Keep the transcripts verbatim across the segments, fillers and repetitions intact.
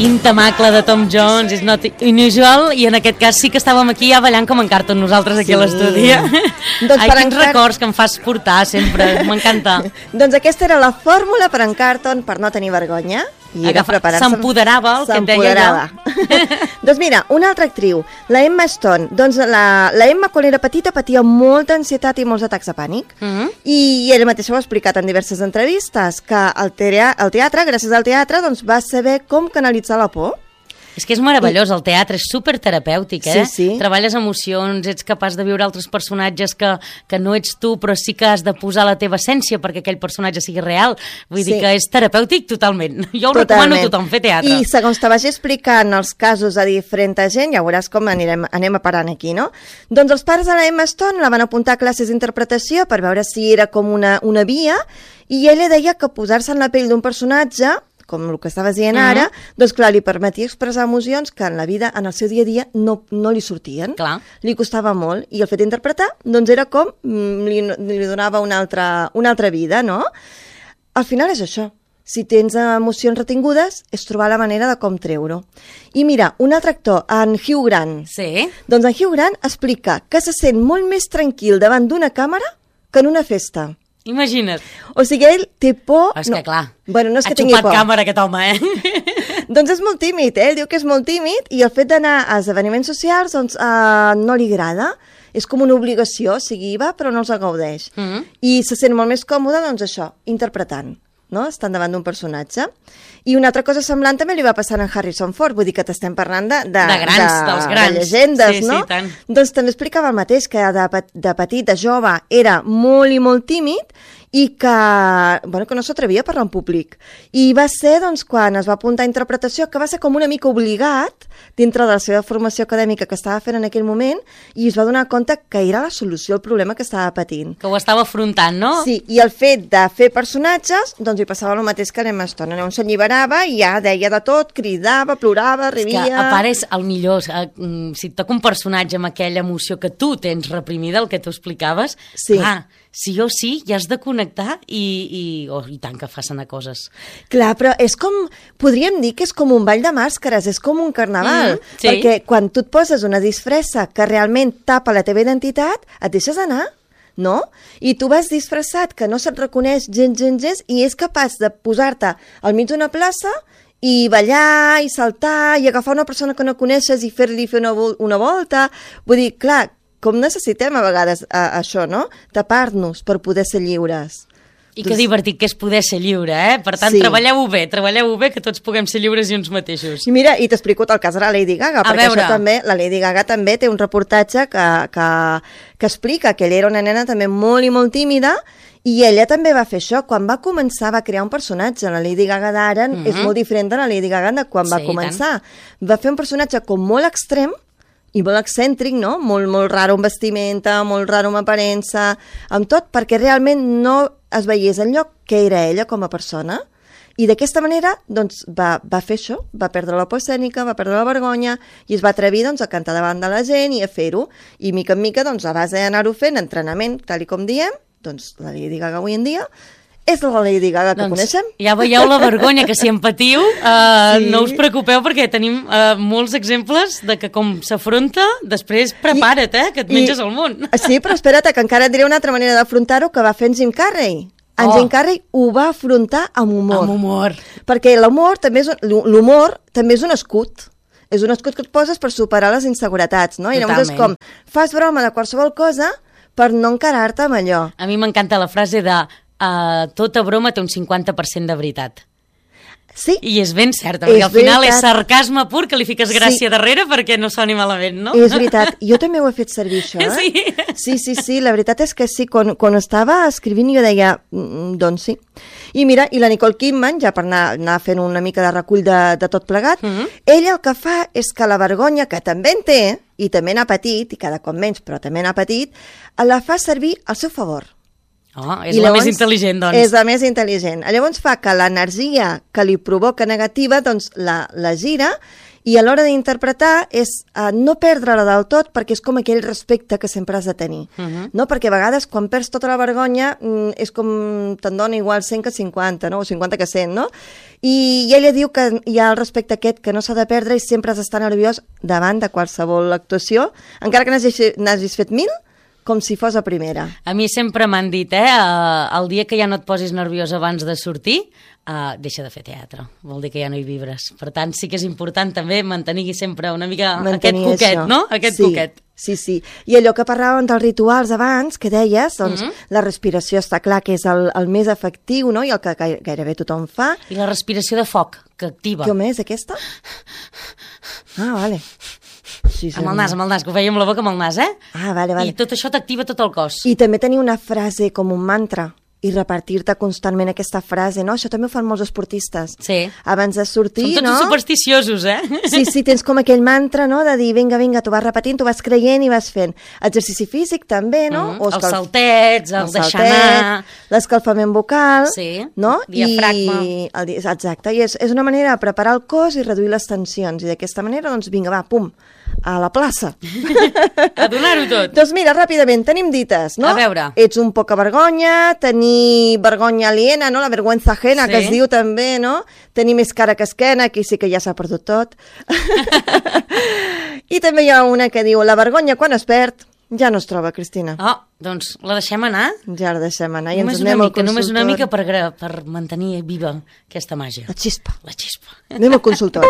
Quin temacle de Tom Jones, és not unusual, i en aquest cas sí que estàvem aquí ja ballant com en Carlton nosaltres aquí sí. a l'estudi. Doncs Ai, quins Car... records que em fas portar sempre, m'encanta. Doncs aquesta era la fórmula per en Carlton per no tenir vergonya. S'empoderava, el que et deia jo. Doncs mira, una altra actriu, la Emma Stone. Doncs la, la Emma, quan era petita, patia molta ansietat i molts atacs de pànic. Uh -huh. I ella mateixa ho ha explicat en diverses entrevistes, que el, tea el teatre, gràcies al teatre, doncs, va saber com canalitzar la por. És que és meravellós, el teatre és superterapèutic, eh? Sí, sí. Treballes emocions, ets capaç de viure altres personatges que, que no ets tu, però sí que has de posar la teva essència perquè aquell personatge sigui real. Vull sí. dir que és terapèutic totalment. Jo ho totalment. recomano a tothom, fer teatre. I segons te vagi explicant els casos a diferent gent, ja veuràs com anirem, anem a parant aquí, no? Doncs els pares de la Emma Stone la van apuntar a classes d'interpretació per veure si era com una, una via, i ella deia que posar-se en la pell d'un personatge, com el que estaves dient ara, uh-huh. doncs clar, li permetia expressar emocions que en la vida, en el seu dia a dia, no, no li sortien. Clar. Li costava molt, i el fet d'interpretar, doncs era com, li, li donava una altra, una altra vida, no? Al final és això. Si tens emocions retingudes, és trobar la manera de com treure-ho. I mira, un altre actor, en Hugh Grant. Sí. Doncs en Hugh Grant explica que se sent molt més tranquil davant d'una càmera que en una festa. Imagina't. O sigui, ell té por... És que clar, bueno, no és ha que tingui por. xupat càmera aquest home, eh? Doncs és molt tímid, eh? Ell diu que és molt tímid i el fet d'anar a esdeveniments socials doncs, uh, no li agrada. És com una obligació, o sigui, va, però no els gaudeix. Mm -hmm. I se sent molt més còmode, doncs això, interpretant, no? Estan davant d'un personatge. I una altra cosa semblant també li va passar a en Harrison Ford, vull dir que t'estem parlant de, de, de grans, de, dels grans. De llegendes, sí, no? Sí, tant. Doncs també explicava el mateix, que de, de petit, de jove, era molt i molt tímid i que, bueno, que no s'atrevia a parlar en públic. I va ser, doncs, quan es va apuntar a interpretació, que va ser com una mica obligat dintre de la seva formació acadèmica que estava fent en aquell moment, i es va donar compte que era la solució al problema que estava patint. Que ho estava afrontant, no? Sí, i el fet de fer personatges, doncs hi passava el mateix que a l'Emma Stone. On s'alliberava i ja deia de tot, cridava, plorava, rivia... És que a part és el millor, si et toca un personatge amb aquella emoció que tu tens reprimida, el que tu explicaves, sí. ah, sí o sí, ja has de connectar i, i, oh, i tant que fas anar coses. Clar, però és com, podríem dir que és com un ball de màscares, és com un carnaval, mm, sí. perquè quan tu et poses una disfressa que realment tapa la teva identitat, et deixes anar, no? I tu vas disfressat, que no se't reconeix gens, gens, gens, i és capaç de posar-te al mig d'una plaça i ballar, i saltar, i agafar una persona que no coneixes i fer-li fer una, una volta. Vull dir, clar, com necessitem a vegades a, a això, no? Tapar-nos per poder ser lliures. I que divertit que és poder ser lliure, eh? Per tant, sí. treballeu-ho bé, treballeu-ho bé, que tots puguem ser lliures i uns mateixos. I mira, i t'explico el cas de la Lady Gaga, a perquè veure. això també, la Lady Gaga també té un reportatge que, que, que explica que ella era una nena també molt i molt tímida, i ella també va fer això. Quan va començar, va crear un personatge. La Lady Gaga d'ara mm -hmm. és molt diferent de la Lady Gaga de quan sí, va començar. Tant. Va fer un personatge com molt extrem, i molt excèntric, no? Molt, molt raro en vestimenta, molt raro en aparença, amb tot, perquè realment no es veiés enlloc que era ella com a persona. I d'aquesta manera, doncs, va, va fer això, va perdre la por escènica, va perdre la vergonya, i es va atrevir, doncs, a cantar davant de la gent i a fer-ho. I mica en mica, doncs, a base d'anar-ho fent, entrenament, tal i com diem, doncs, la Lady Gaga avui en dia és la Lady Gaga que doncs, coneixem. Ja veieu la vergonya, que si en patiu, uh, sí. no us preocupeu, perquè tenim uh, molts exemples de que com s'afronta, després prepara't, eh, que et menges I, el món. Sí, però espera't, que encara et diré una altra manera d'afrontar-ho que va fer en Jim Carrey. En oh. Jim Carrey ho va afrontar amb humor. Amb humor. Perquè l'humor també és, l'humor també és un escut. És un escut que et poses per superar les inseguretats, no? I llavors és com, fas broma de qualsevol cosa per no encarar-te amb allò. A mi m'encanta la frase de Uh, tota broma té un cinquanta per cent de veritat. Sí. I és ben certa, perquè és al final veritat. és sarcasme pur, que li fiques gràcia sí. darrere perquè no soni malament, no? És veritat. Jo també ho he fet servir, això, eh? Sí. Sí, sí, sí. La veritat és que sí. Quan, quan estava escrivint jo deia, mm, doncs sí. I mira, i la Nicole Kidman, ja per anar, anar fent una mica de recull de, de tot plegat, mm -hmm. ella el que fa és que la vergonya, que també en té, i també n'ha patit, i cada cop menys, però també n'ha patit, la fa servir al seu favor. Oh, és I la llavors, més intel·ligent, doncs. És la més intel·ligent. Llavors fa que l'energia que li provoca negativa, doncs la, la gira I a l'hora d'interpretar és uh, no perdre-la del tot, perquè és com aquell respecte que sempre has de tenir. Uh -huh. No? Perquè a vegades quan perds tota la vergonya mm, és com te'n dona igual cent que cinquanta, no? O cinquanta que cent, no? I, I ella diu que hi ha el respecte aquest que no s'ha de perdre i sempre has d'estar nerviós davant de qualsevol actuació, encara que n'hagis fet mil, com si fos a primera. A mi sempre m'han dit, eh, el dia que ja no et posis nerviós abans de sortir, uh, deixa de fer teatre, vol dir que ja no hi vibres. Per tant, sí que és important també mantenir sempre una mica mantenir aquest coquet, això. No? Aquest sí, coquet. Sí, sí. I allò que parlàvem dels rituals abans, que deies, doncs mm-hmm. la respiració està clar que és el, el més efectiu, no? I el que gairebé tothom fa. I la respiració de foc, que activa. Com és, aquesta? Ah, vale. Sí, amb el nas, amb el nas, que ho feia amb la boca amb el nas, eh? Ah, vale, vale. I tot això t'activa tot el cos. I també tenir una frase com un mantra i repartir-te constantment aquesta frase, no? Això també ho fan molts esportistes. Sí. Abans de sortir, Som tots no? supersticiosos, eh? Sí, sí, tens com aquell mantra, no?, de dir, vinga, vinga, tu vas repetint, tu vas creient i vas fent. Exercici físic també, no? Mm-hmm. O escalf... Els saltets, el, el deixar anar... L'escalfament vocal, sí. No? Diafragma. I el, exacte, i és, és una manera de preparar el cos i reduir les tensions. I d'aquesta manera, doncs, vinga, va, pum, a la plaça. A donar-ho tot. Doncs mira, ràpidament, tenim dites, no? A veure. Ets un poca vergonya, tenir vergonya aliena, no? La vergüenza ajena, sí. Que es diu també, no? Tenir més cara que esquena, aquí sí que ja s'ha perdut tot. I també hi ha una que diu, la vergonya quan es perd ja no es troba, Cristina. Oh, doncs la deixem anar? Ja la deixem anar i només ens anem mica, al consultori. Només una mica per, per mantenir viva aquesta màgia. La xispa. La xispa. Anem al consultori.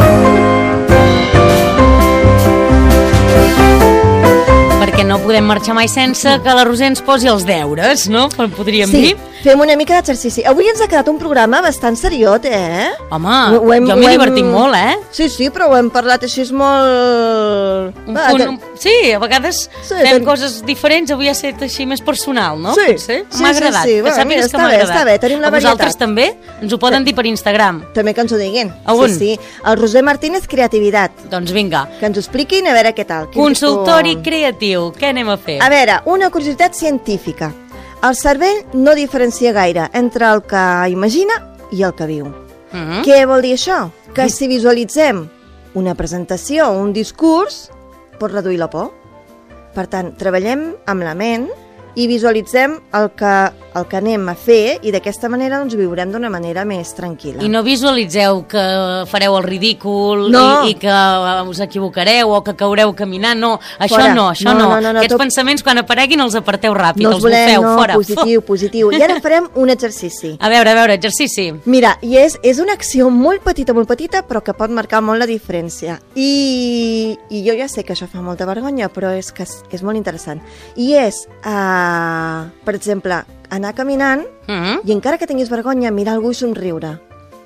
Perquè no podem marxar mai sense que la Roser ens posi els deures, no? Podríem sí, dir. Fem una mica d'exercici. Avui ens ha quedat un programa bastant seriot, eh? Home, ho hem, jo m'he hem... divertit molt, eh? Sí, sí, però ho hem parlat així molt... Un Va, punt, un... Sí, a vegades sí, fem ten... coses diferents, avui ha estat així més personal, no? Sí, sí, sí m'ha agradat, sí, sí. que sàpigues mira, que m'ha agradat. Està bé, tenim la a varietat. Vosaltres també? Ens ho poden dir per Instagram. També que ens ho diguin. A on? Sí, sí. El Roser Martínez Creativitat. Doncs vinga. Que ens ho expliquin, a veure què tal. Quin Consultori tipus... creatiu, què anem a fer? A veure, una curiositat científica. El cervell no diferencia gaire entre el que imagina i el que viu. Mm-hmm. Què vol dir això? Que si visualitzem una presentació o un discurs, pot reduir la por. Per tant, treballem amb la ment i visualitzem el que, el que anem a fer i d'aquesta manera doncs, viurem d'una manera més tranquil·la. I no visualitzeu que fareu el ridícul no. i, i que us equivocareu o que caureu caminant, no, això fora. no, això no. no. no, no, no Aquests tot... pensaments quan apareguin els aparteu ràpid, no els, els volem, bufeu, no, fora. positiu, positiu. I ara farem un exercici. A veure, a veure, exercici. Mira, i és, és una acció molt petita, molt petita, però que pot marcar molt la diferència. I, i jo ja sé que això fa molta vergonya, però és que és, és molt interessant. I és... Uh, per exemple, anar caminant mm-hmm. i encara que tinguis vergonya, mirar algú i somriure.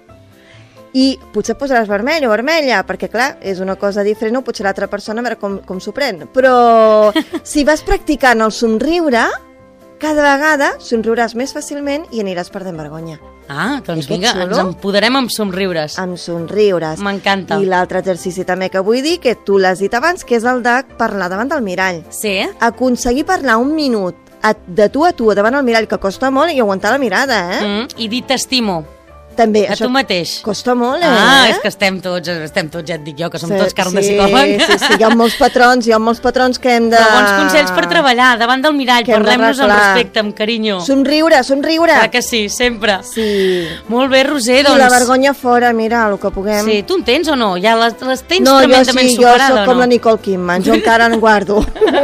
I potser et posaràs vermell o vermella, perquè clar, és una cosa diferent, o potser l'altra persona a veure com, com s'ho pren. Però si vas practicant el somriure, cada vegada somriuràs més fàcilment i aniràs perdent vergonya. Ah, doncs vinga, ens empoderem amb somriures. Amb somriures. M'encanta. I l'altre exercici també que vull dir, que tu l'has dit abans, que és el de parlar davant del mirall. Sí. Aconseguir parlar un minut de tu a tu davant el mirall, que costa molt, i aguantar la mirada, eh? Mm, I dir t'estimo. També, a això tu mateix. Costa molt, eh? Ah, és que estem tots, estem tots, ja et dic jo, que som sí, tots carn sí, de psicòleg. Sí, sí, hi ha molts patrons, hi ha molts patrons que hem de... Però bons consells per treballar, davant del mirall, parlem-nos amb respecte, amb carinyo. Somriure, somriure. Clar que sí, sempre. Sí. Molt bé, Roser, doncs... I la vergonya fora, mira, el que puguem... Sí, tu en tens o no? Ja les, les tens no, tremendament sí, superada o no? No, jo soc com la Nicole Kidman, jo encara en guardo.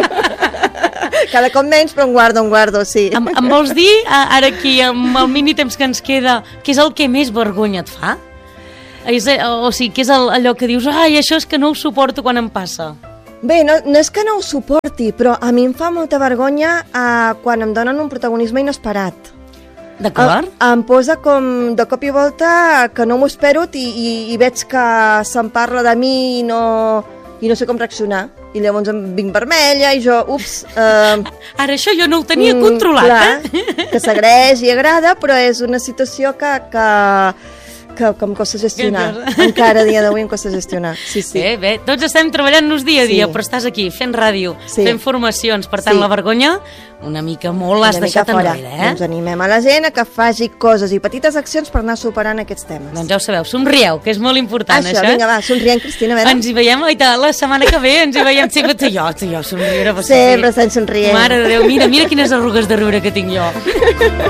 Cada cop menys, però en guardo, en guardo, sí. Em, em vols dir, ara aquí, amb el mini temps que ens queda, què és el que més vergonya et fa? És, o sigui, què és el, allò que dius, ai, això és que no ho suporto quan em passa? Bé, no, no és que no ho suporti, però a mi em fa molta vergonya eh, quan em donen un protagonisme inesperat. D'acord? Em, em posa com de cop i volta que no m'ho espero i, i, i veig que se'n parla de mi i no, i no sé com reaccionar. I llavors em vinc vermella i jo, ups... Eh, Ara això jo no ho tenia mm, controlat, clar, eh? Que s'agraeix i agrada, però és una situació que, que, que, que em costa gestionar. Encara a dia d'avui em costa gestionar. Sí, sí. Bé, bé, tots estem treballant-nos dia a dia, sí. Però estàs aquí fent ràdio, sí. Fent formacions, per tant sí. La vergonya una mica molt l'has deixat enrere, eh? Doncs animem a la gent a que faci coses i petites accions per anar superant aquests temes. Doncs ja ho sabeu, somrieu, que és molt important, això. Això, vinga, va, somrient, Cristina, a veure. Ens hi veiem, oita, la setmana que ve, ens hi veiem sempre tu i jo, tu i jo, somriure. Sempre estan somrient. Mare de Déu, mira, mira quines arrugues de riure que tinc jo.